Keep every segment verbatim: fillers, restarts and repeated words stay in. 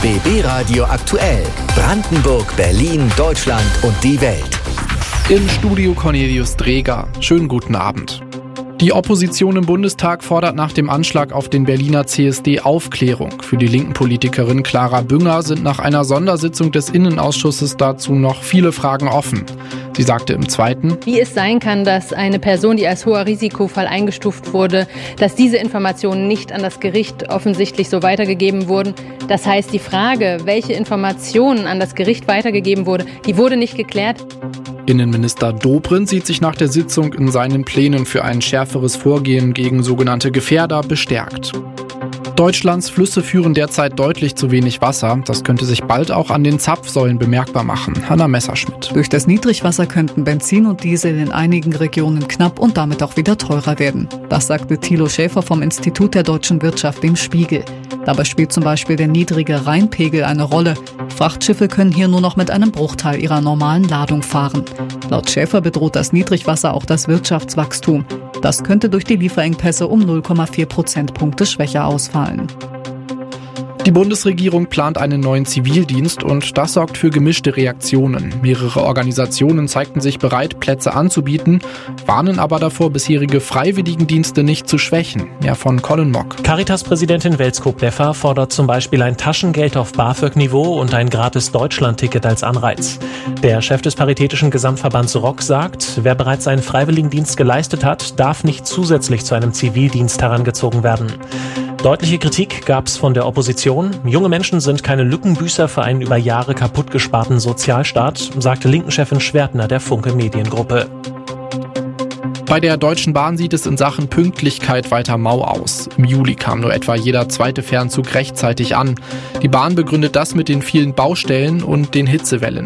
B B Radio aktuell. Brandenburg, Berlin, Deutschland und die Welt. Im Studio Cornelius Dreger. Schönen guten Abend. Die Opposition im Bundestag fordert nach dem Anschlag auf den Berliner C S D Aufklärung. Für die linken Politikerin Clara Bünger sind nach einer Sondersitzung des Innenausschusses dazu noch viele Fragen offen. Sie sagte im Zweiten: Wie es sein kann, dass eine Person, die als hoher Risikofall eingestuft wurde, dass diese Informationen nicht an das Gericht offensichtlich so weitergegeben wurden. Das heißt, die Frage, welche Informationen an das Gericht weitergegeben wurde, die wurde nicht geklärt. Innenminister Dobrindt sieht sich nach der Sitzung in seinen Plänen für ein schärferes Vorgehen gegen sogenannte Gefährder bestärkt. Deutschlands Flüsse führen derzeit deutlich zu wenig Wasser. Das könnte sich bald auch an den Zapfsäulen bemerkbar machen. Hanna Messerschmidt. Durch das Niedrigwasser könnten Benzin und Diesel in einigen Regionen knapp und damit auch wieder teurer werden. Das sagte Thilo Schäfer vom Institut der deutschen Wirtschaft im Spiegel. Dabei spielt zum Beispiel der niedrige Rheinpegel eine Rolle. Frachtschiffe können hier nur noch mit einem Bruchteil ihrer normalen Ladung fahren. Laut Schäfer bedroht das Niedrigwasser auch das Wirtschaftswachstum. Das könnte durch die Lieferengpässe um null Komma vier Prozentpunkte schwächer ausfallen. Die Bundesregierung plant einen neuen Zivildienst und das sorgt für gemischte Reaktionen. Mehrere Organisationen zeigten sich bereit, Plätze anzubieten, warnen aber davor, bisherige Freiwilligendienste nicht zu schwächen. Mehr von Colin Mock. Caritas-Präsidentin Welsko-Pleffer fordert zum Beispiel ein Taschengeld auf BAföG-Niveau und ein gratis Deutschland-Ticket als Anreiz. Der Chef des Paritätischen Gesamtverbands R O K sagt, wer bereits einen Freiwilligendienst geleistet hat, darf nicht zusätzlich zu einem Zivildienst herangezogen werden. Deutliche Kritik gab es von der Opposition. Junge Menschen sind keine Lückenbüßer für einen über Jahre kaputtgesparten Sozialstaat, sagte Linken-Chefin Schwertner der Funke Mediengruppe. Bei der Deutschen Bahn sieht es in Sachen Pünktlichkeit weiter mau aus. Im Juli kam nur etwa jeder zweite Fernzug rechtzeitig an. Die Bahn begründet das mit den vielen Baustellen und den Hitzewellen.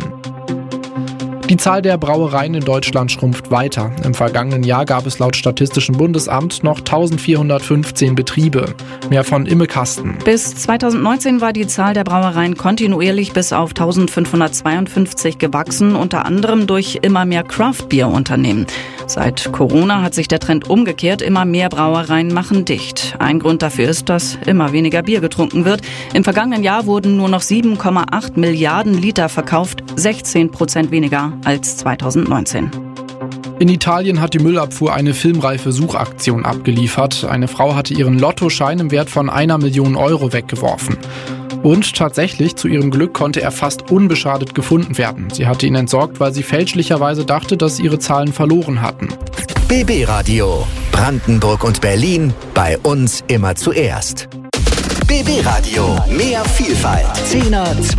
Die Zahl der Brauereien in Deutschland schrumpft weiter. Im vergangenen Jahr gab es laut Statistischem Bundesamt noch eintausendvierhundertfünfzehn Betriebe. Mehr von Imme Kasten. Bis zweitausendneunzehn war die Zahl der Brauereien kontinuierlich bis auf eintausendfünfhundertzweiundfünfzig gewachsen, unter anderem durch immer mehr Craft-Bier-Unternehmen. Seit Corona hat sich der Trend umgekehrt. Immer mehr Brauereien machen dicht. Ein Grund dafür ist, dass immer weniger Bier getrunken wird. Im vergangenen Jahr wurden nur noch sieben Komma acht Milliarden Liter verkauft, sechzehn Prozent weniger als zweitausendneunzehn. In Italien hat die Müllabfuhr eine filmreife Suchaktion abgeliefert. Eine Frau hatte ihren Lottoschein im Wert von einer Million Euro weggeworfen. Und tatsächlich, zu ihrem Glück, konnte er fast unbeschadet gefunden werden. Sie hatte ihn entsorgt, weil sie fälschlicherweise dachte, dass ihre Zahlen verloren hatten. B B Radio. Brandenburg und Berlin. Bei uns immer zuerst. B B Radio. Mehr Vielfalt. Zehner,